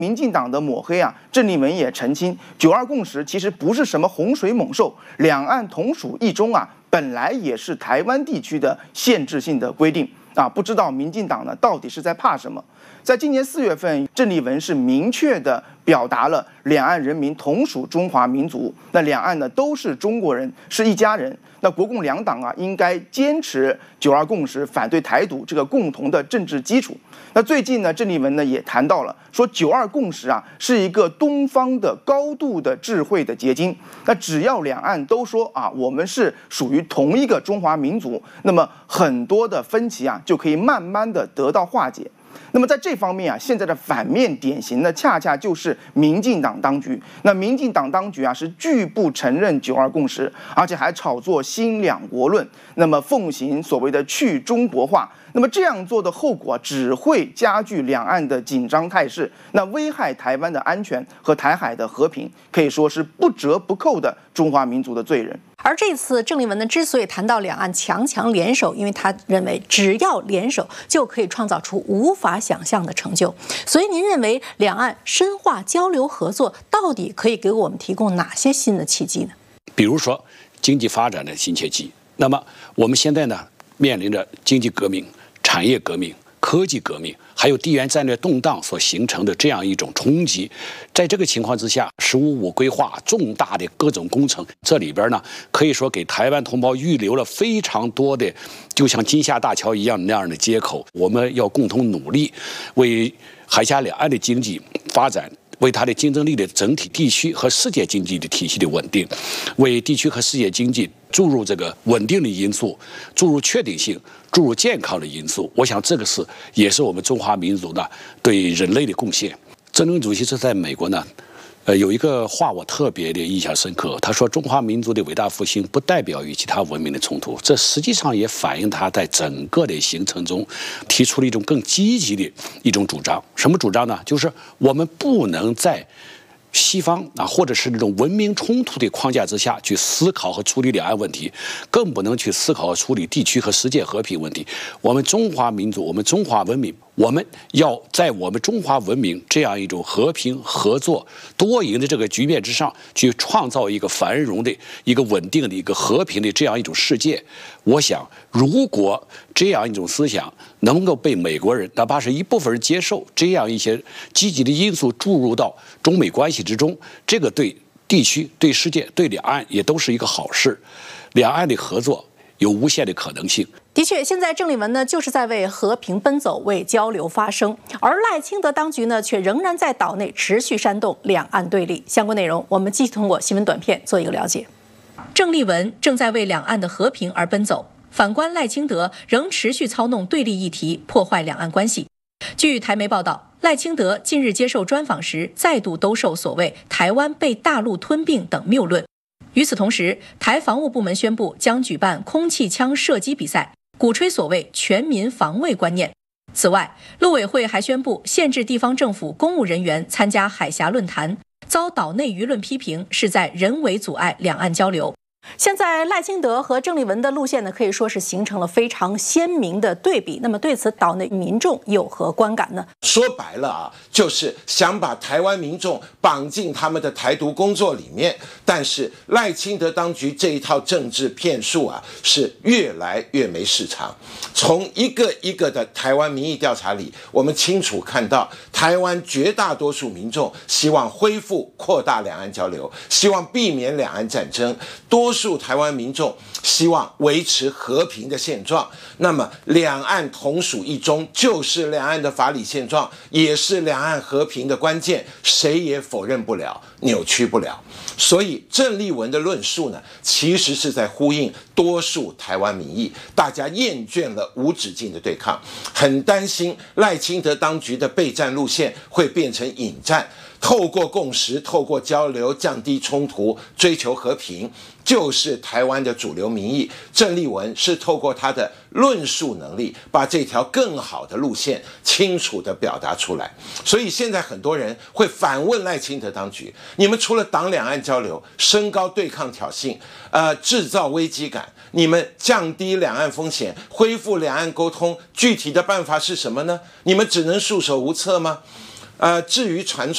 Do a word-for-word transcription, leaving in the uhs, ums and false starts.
民进党的抹黑啊，郑丽文也澄清，九二共识其实不是什么洪水猛兽，两岸同属一中啊，本来也是台湾地区的限制性的规定啊，不知道民进党呢到底是在怕什么？在今年四月份，郑丽文是明确的表达了两岸人民同属中华民族，那两岸呢都是中国人，是一家人。那国共两党啊，应该坚持九二共识，反对台独这个共同的政治基础。那最近呢，郑丽文呢也谈到了，说九二共识啊是一个东方的高度的智慧的结晶。那只要两岸都说啊，我们是属于同一个中华民族，那么很多的分歧啊就可以慢慢的得到化解。那么在这方面啊，现在的反面典型呢，恰恰就是民进党当局。那民进党当局啊，是拒不承认九二共识，而且还炒作新两国论，那么奉行所谓的去中国化。那么这样做的后果啊，只会加剧两岸的紧张态势，那危害台湾的安全和台海的和平，可以说是不折不扣的中华民族的罪人。 而这次郑丽文呢，之所以谈到两岸强强联手，因为他认为只要联手就可以创造出无法想象的成就。所以您认为两岸深化交流合作，到底可以给我们提供哪些新的契机呢？ 比如说经济发展的新契机。那么我们现在呢，面临着经济革命、产业革命、科技革命，还有地缘战略动荡所形成的这样一种冲击。在这个情况之下，十五五规划重大的各种工程，这里边呢可以说给台湾同胞预留了非常多的就像金厦大桥一样那样的接口。我们要共同努力，为海峡两岸的经济发展，为它的竞争力的整体地区和世界经济的体系的稳定，为地区和世界经济注入这个稳定的因素，注入确定性，注入健康的因素。我想这个是也是我们中华民族呢对人类的贡献。郑重主席是在美国呢，呃，有一个话我特别的印象深刻，他说中华民族的伟大复兴不代表与其他文明的冲突，这实际上也反映他在整个的行程中提出了一种更积极的一种主张。什么主张呢？就是我们不能在西方啊，或者是这种文明冲突的框架之下去思考和处理两岸问题，更不能去思考和处理地区和世界和平问题。我们中华民族，我们中华文明，我们要在我们中华文明这样一种和平、合作、多赢的这个局面之上，去创造一个繁荣的、一个稳定的、一个和平的这样一种世界。我想，如果这样一种思想能够被美国人，哪怕是一部分人接受，这样一些积极的因素注入到中美关系之中，这个对地区、对世界、对两岸也都是一个好事。两岸的合作有无限的可能性。 的确，现在郑丽文呢就是在为和平奔走，为交流发声，而赖清德当局呢却仍然在岛内持续煽动两岸对立。相关内容我们继续通过新闻短片做一个了解。郑丽文正在为两岸的和平而奔走，反观赖清德仍持续操弄对立议题，破坏两岸关系。据台媒报道，赖清德近日接受专访时再度兜售所谓台湾被大陆吞并等谬论。与此同时，台防务部门宣布将举办空气枪射击比赛，鼓吹所谓全民防卫观念。此外，陆委会还宣布限制地方政府公务人员参加海峡论坛，遭岛内舆论批评是在人为阻碍两岸交流。现在赖清德和郑丽文的路线呢，可以说是形成了非常鲜明的对比。那么对此，岛内民众有何观感呢？ 说白了啊，就是想把台湾民众绑进他们的台独工作里面。但是赖清德当局这一套政治骗术啊，是越来越没市场。从一个一个的台湾民意调查里，我们清楚看到，台湾绝大多数民众希望恢复扩大两岸交流，希望避免两岸战争。多数台湾民众希望维持和平的现状，那么两岸同属一中就是两岸的法理现状，也是两岸和平的关键，谁也否认不了，扭曲不了。所以郑丽文的论述呢，其实是在呼应多数台湾民意，大家厌倦了无止境的对抗，很担心赖清德当局的备战路线会变成引战，透过共识，透过交流，降低冲突，追求和平，就是台湾的主流民意。郑丽文是透过他的论述能力，把这条更好的路线清楚地表达出来。所以现在很多人会反问赖清德当局，你们除了挡两岸交流，升高对抗挑衅，呃，制造危机感，你们降低两岸风险，恢复两岸沟通，具体的办法是什么呢？你们只能束手无策吗？呃，至于传